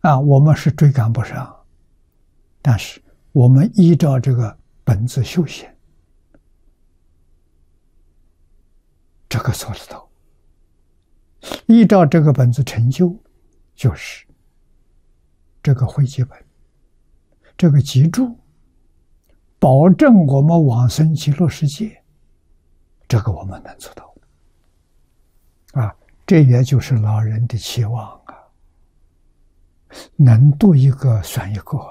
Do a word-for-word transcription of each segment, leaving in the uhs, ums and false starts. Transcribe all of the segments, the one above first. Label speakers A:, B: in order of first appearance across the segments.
A: 啊，我们是追赶不上，但是我们依照这个本子修行，这个做得到。依照这个本子成就，就是这个会集本，这个集注，保证我们往生极乐世界，这个我们能做到。啊，这也就是老人的期望啊，能度一个算一个，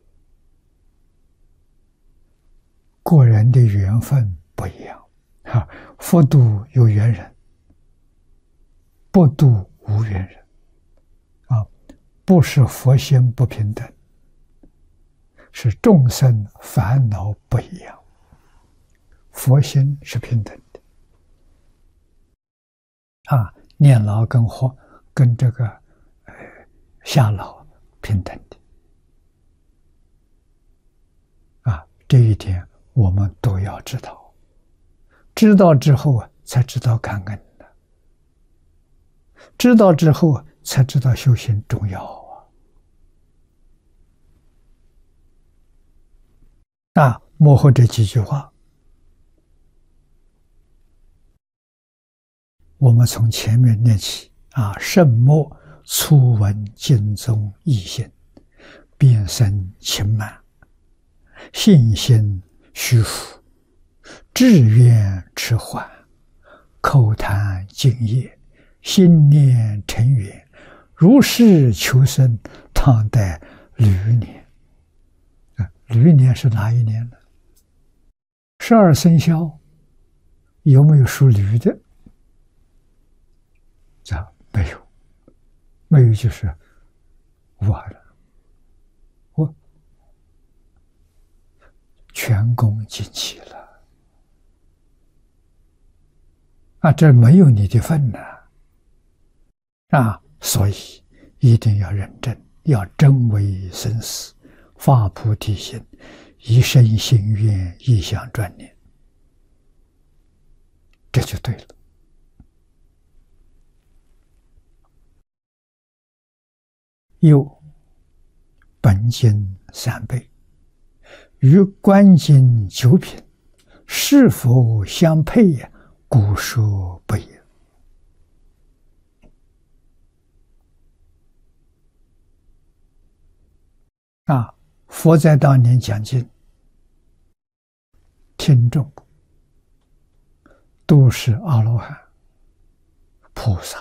A: 个人的缘分不一样啊，佛度有缘人，不度无缘人啊，不是佛心不平等，是众生烦恼不一样，佛心是平等的啊，年老跟活跟这个呃下老平等的啊，这一点我们都要知道，知道之后啊，才知道感恩的，知道之后才知道修行重要啊！啊，幕后这几句话，我们从前面念起啊，圣末初闻经中义性，便生轻慢，信心虚浮，志愿迟缓，口谈敬业，心念尘缘，如是求生，当代驴年。啊，驴年是哪一年呢？十二生肖有没有属驴的？啊，没有，没有就是完了，我全功尽弃了啊！这没有你的份呢啊！所以一定要认真，要真为生死，发菩提心，一生心愿，一向专念，这就对了。又本经三备与观经九品是否相配呀？古说不也。啊，佛在当年讲经，听众都是阿罗汉、菩萨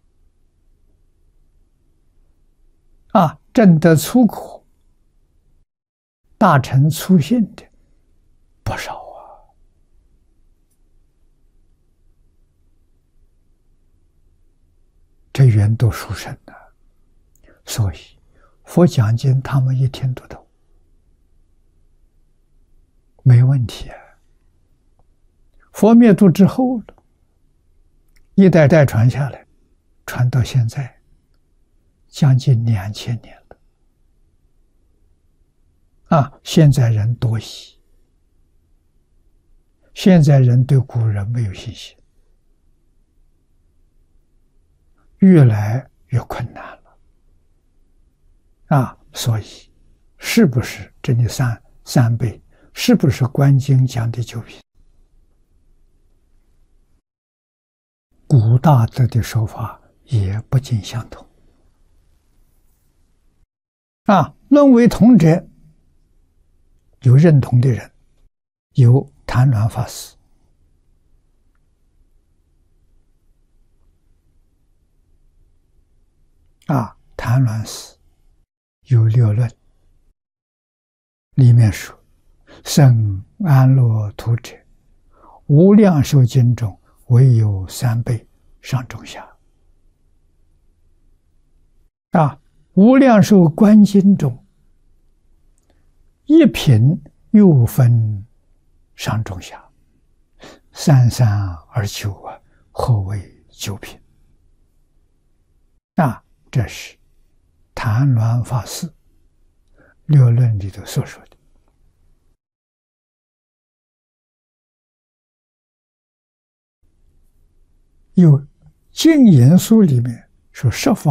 A: 啊，证得出苦、大乘粗信的不少啊。这缘都殊胜的，所以佛讲经他们一听都懂，没问题啊。佛灭度之后了，一代代传下来，传到现在将近两千年了啊！现在人多疑，现在人对古人没有信心，越来越困难了啊！所以，是不是这里三三倍？是不是观经讲的九品？古大德的说法也不尽相同啊！论为同者，有认同的人，有谭鸾法师啊，谭鸾师有六论，里面说生安乐图者，无量寿经中唯有三倍上中下啊，无量寿观经中一品又分上中下，三三二九啊，何为九品啊？这是谭鸾法师六论里头所说的。有经言书里面说十方